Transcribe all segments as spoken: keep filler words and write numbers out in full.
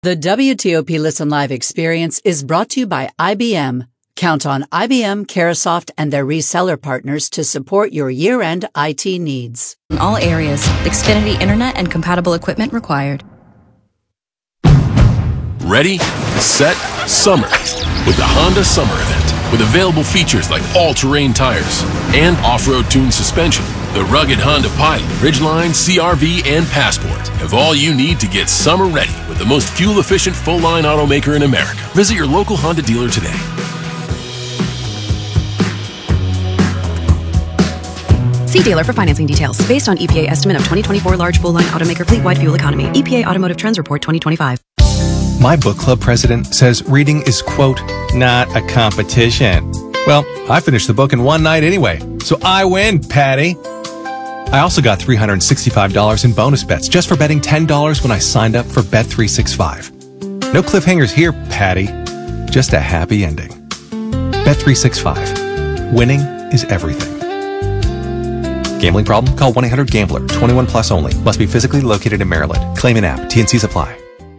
The W T O P Listen Live experience is brought to you by I B M. Count on I B M, Carahsoft, and their reseller partners to support your year-end I T needs. In all areas, Xfinity Internet and compatible equipment required. Ready, set, summer with the Honda Summer Event. With available features like all-terrain tires and off-road tuned suspension, the rugged Honda Pilot, Ridgeline, C R V, and Passport have all you need to get summer ready with the most fuel-efficient full-line automaker in America. Visit your local Honda dealer today. See dealer for financing details. Based on E P A estimate of twenty twenty-four large full-line automaker fleet-wide fuel economy. E P A Automotive Trends Report twenty twenty-five. My book club president says reading is, quote, not a competition. Well, I finished the book in one night anyway, so I win, Patty. I also got three hundred sixty-five dollars in bonus bets just for betting ten dollars when I signed up for Bet three sixty-five. No cliffhangers here, Patty. Just a happy ending. Bet three sixty-five. Winning is everything. Gambling problem? Call one eight hundred gambler. twenty-one plus only. Must be physically located in Maryland. Claim and app. T and Cs apply.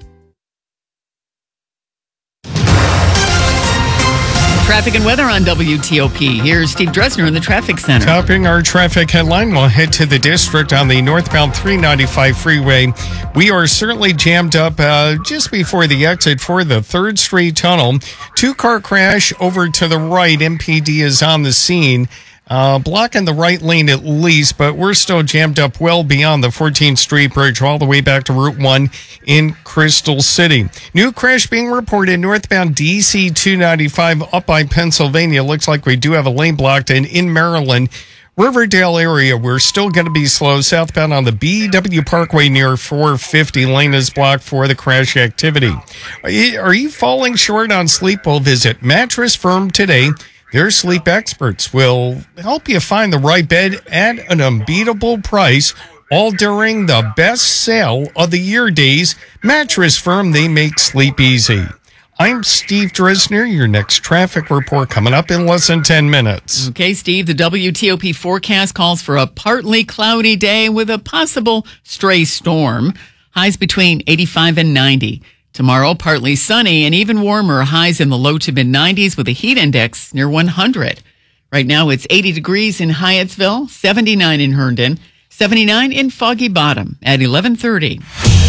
Traffic and weather on W T O P. Here's Steve Dresner in the traffic center. Topping our traffic headline, we'll head to the district on the northbound three ninety-five freeway. We are certainly jammed up uh, just before the exit for the third Street Tunnel. Two-car crash over to the right. M P D is on the scene. Uh, blocking the right lane at least, but we're still jammed up well beyond the fourteenth Street Bridge all the way back to Route one in Crystal City. New crash being reported northbound D C two ninety-five up by Pennsylvania. Looks like we do have a lane blocked, and in Maryland, Riverdale area, we're still going to be slow. Southbound on the B W Parkway near four fifty, lane is blocked for the crash activity. Are you, are you falling short on sleep? We'll visit Mattress Firm today. Their sleep experts will help you find the right bed at an unbeatable price, all during the best sale of the year days. Mattress Firm, they make sleep easy. I'm Steve Dresner. Your next traffic report coming up in less than ten minutes. Okay, Steve, the W T O P forecast calls for a partly cloudy day with a possible stray storm. Highs between eighty-five and ninety. Tomorrow, partly sunny and even warmer, highs in the low to mid nineties with a heat index near one hundred. Right now, it's eighty degrees in Hyattsville, seventy-nine in Herndon, seventy-nine in Foggy Bottom at eleven thirty.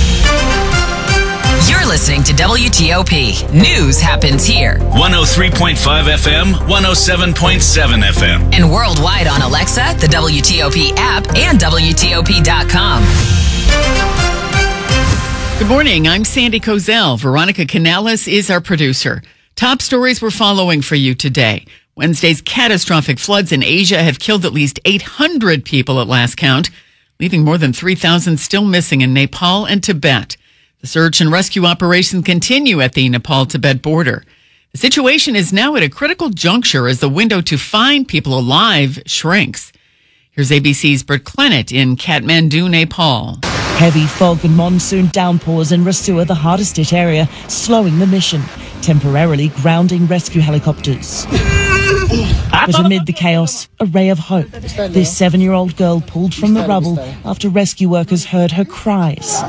You're listening to W T O P. News happens here. one oh three point five F M, one oh seven point seven F M. And worldwide on Alexa, the W T O P app, and W T O P dot com. Good morning. I'm Sandy Kozel. Veronica Canales is our producer. Top stories we're following for you today. Wednesday's catastrophic floods in Asia have killed at least eight hundred people at last count, leaving more than three thousand still missing in Nepal and Tibet. The search and rescue operations continue at the Nepal-Tibet border. The situation is now at a critical juncture as the window to find people alive shrinks. Here's A B C's Britt Clennett in Kathmandu, Nepal. Heavy fog and monsoon downpours in Rasua, the hardest hit area, slowing the mission, temporarily grounding rescue helicopters. But amid the chaos, a ray of hope. This seven-year-old girl pulled from the rubble after rescue workers heard her cries.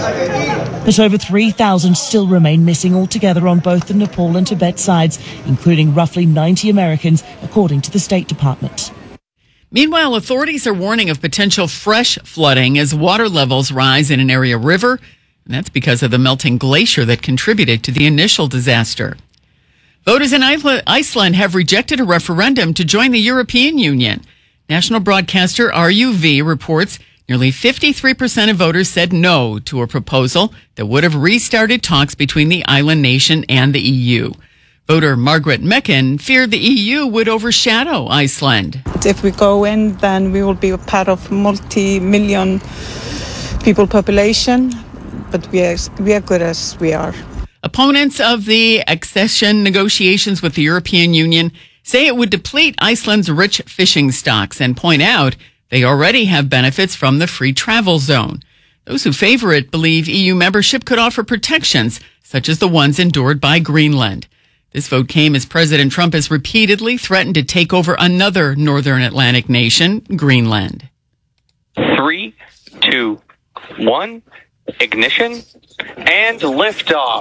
But over three thousand still remain missing altogether on both the Nepal and Tibet sides, including roughly ninety Americans, according to the State Department. Meanwhile, authorities are warning of potential fresh flooding as water levels rise in an area river, and that's because of the melting glacier that contributed to the initial disaster. Voters in Iceland have rejected a referendum to join the European Union. National broadcaster R U V reports nearly fifty-three percent of voters said no to a proposal that would have restarted talks between the island nation and the E U. Voter Margaret Mecken feared the E U would overshadow Iceland. If we go in, then we will be a part of multi-million people population, but we are, we are good as we are. Opponents of the accession negotiations with the European Union say it would deplete Iceland's rich fishing stocks and point out they already have benefits from the free travel zone. Those who favor it believe E U membership could offer protections, such as the ones endured by Greenland. This vote came as President Trump has repeatedly threatened to take over another northern Atlantic nation, Greenland. Three, two, one, ignition, and liftoff.